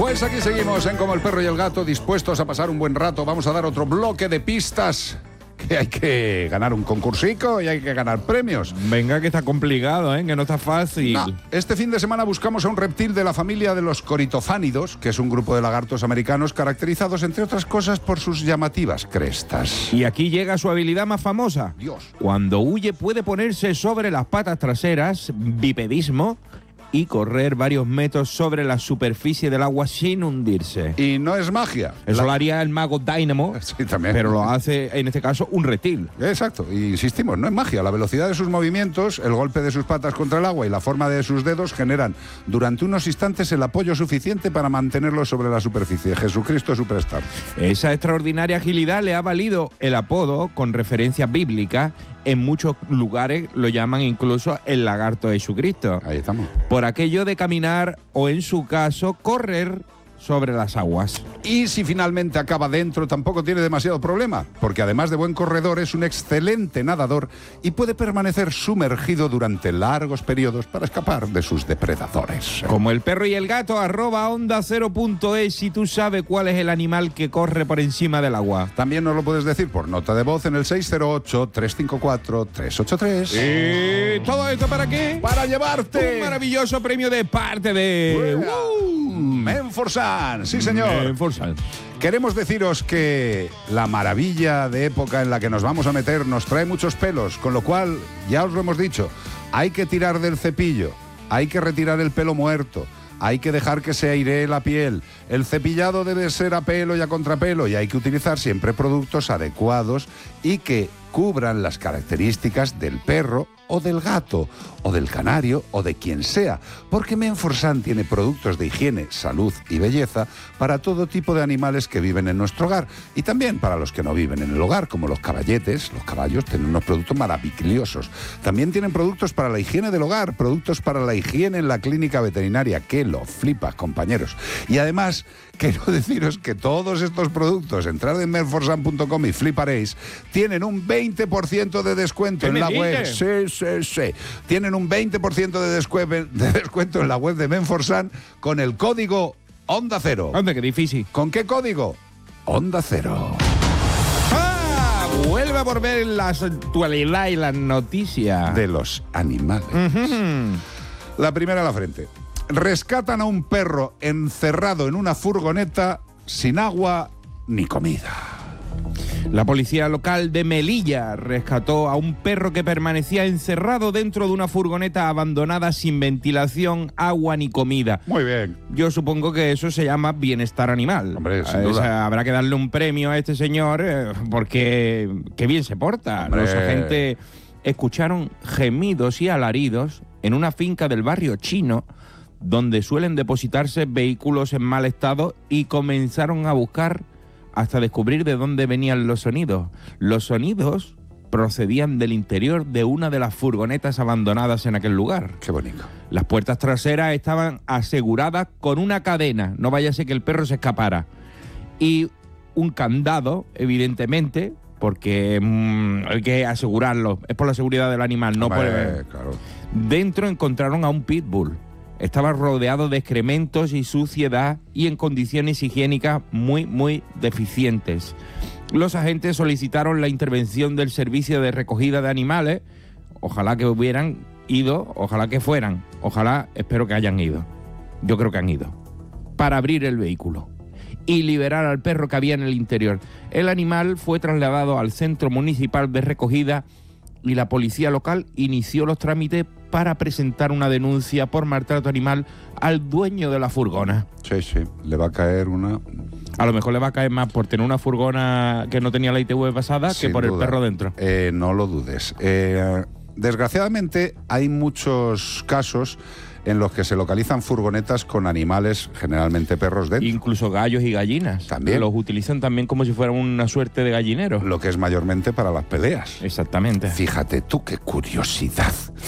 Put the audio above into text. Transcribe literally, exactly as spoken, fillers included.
Pues aquí seguimos en Como el Perro y el Gato, dispuestos a pasar un buen rato. Vamos a dar otro bloque de pistas, que hay que ganar un concursico y hay que ganar premios. Venga, que está complicado, ¿eh? Que no está fácil. No, este fin de semana buscamos a un reptil de la familia de los coritofánidos, que es un grupo de lagartos americanos caracterizados, entre otras cosas, por sus llamativas crestas. Y aquí llega su habilidad más famosa. Dios. Cuando huye puede ponerse sobre las patas traseras, bipedismo, y correr varios metros sobre la superficie del agua sin hundirse. Y no es magia. Eso La... lo haría el mago Dynamo, sí, también. Pero lo hace, en este caso, un reptil. Exacto, y insistimos, no es magia. La velocidad de sus movimientos, el golpe de sus patas contra el agua y la forma de sus dedos generan durante unos instantes el apoyo suficiente para mantenerlo sobre la superficie. Jesucristo Superstar. Esa extraordinaria agilidad le ha valido el apodo, con referencia bíblica. En muchos lugares lo llaman incluso el lagarto de Jesucristo. Ahí estamos. Por aquello de caminar o, en su caso, correr sobre las aguas. Y si finalmente acaba dentro, tampoco tiene demasiado problema, porque además de buen corredor es un excelente nadador y puede permanecer sumergido durante largos periodos para escapar de sus depredadores. Como el perro y el gato, arroba onda cero punto es si tú sabes cuál es el animal que corre por encima del agua. También nos lo puedes decir por nota de voz en el seis cero ocho, tres cinco cuatro, tres ocho tres. ¿Y todo esto para qué? Para llevarte un maravilloso premio de parte de... ¡Uh! Menforsan, sí señor. Menforsan. Queremos deciros que la maravilla de época en la que nos vamos a meter nos trae muchos pelos, con lo cual, ya os lo hemos dicho, hay que tirar del cepillo, hay que retirar el pelo muerto, hay que dejar que se airee la piel, el cepillado debe ser a pelo y a contrapelo y hay que utilizar siempre productos adecuados y que cubran las características del perro o del gato, o del canario, o de quien sea, porque Menforsan tiene productos de higiene, salud y belleza para todo tipo de animales que viven en nuestro hogar, y también para los que no viven en el hogar, como los caballetes. Los caballos tienen unos productos maravillosos. También tienen productos para la higiene del hogar, productos para la higiene en la clínica veterinaria, que lo flipas, compañeros. Y además, quiero deciros que todos estos productos, entrad en menforsan punto com y fliparéis, tienen un veinte por ciento de descuento en la web. Sí, sí, sí. Tienen un veinte por ciento de, descu- de descuento en la web de Menforsan con el código Onda Cero. Anda, qué difícil. ¿Con qué código? Onda Cero. ¡Ah! Vuelve a volver la actualidad y las noticias De los animales. Uh-huh. La primera a la frente. Rescatan a un perro encerrado en una furgoneta sin agua ni comida. La policía local de Melilla rescató a un perro que permanecía encerrado dentro de una furgoneta abandonada sin ventilación, agua ni comida. Muy bien. Yo supongo que eso se llama bienestar animal. Hombre, sin Eh, duda. o sea, habrá que darle un premio a este señor eh, porque qué bien se porta. Hombre. Los agentes escucharon gemidos y alaridos en una finca del barrio chino donde suelen depositarse vehículos en mal estado y comenzaron a buscar hasta descubrir de dónde venían los sonidos. Los sonidos procedían del interior de una de las furgonetas abandonadas en aquel lugar. Qué bonito. Las puertas traseras estaban aseguradas con una cadena, no vaya a ser que el perro se escapara. Y un candado, evidentemente, porque mmm, hay que asegurarlo, es por la seguridad del animal, no Hombre, por... claro. Dentro encontraron a un pitbull. Estaba rodeado de excrementos y suciedad y en condiciones higiénicas muy, muy deficientes. Los agentes solicitaron la intervención del servicio de recogida de animales. Ojalá que hubieran ido, ojalá que fueran, ojalá, espero que hayan ido. Yo creo que han ido. Para abrir el vehículo y liberar al perro que había en el interior. El animal fue trasladado al centro municipal de recogida y la policía local inició los trámites para presentar una denuncia por maltrato animal al dueño de la furgona. Sí, sí. Le va a caer una... A lo mejor le va a caer más por tener una furgona que no tenía la I T V pasada Sin que por duda. el perro dentro. Eh, no lo dudes. Eh, desgraciadamente hay muchos casos en los que se localizan furgonetas con animales, generalmente perros dentro. Incluso gallos y gallinas. También. Los utilizan también como si fueran una suerte de gallinero. Lo que es mayormente para las peleas. Exactamente. Fíjate tú qué curiosidad.